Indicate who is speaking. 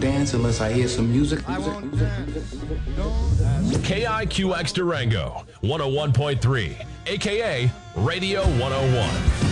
Speaker 1: dance unless I hear some music.
Speaker 2: KIQX Durango, 101.3, aka Radio 101.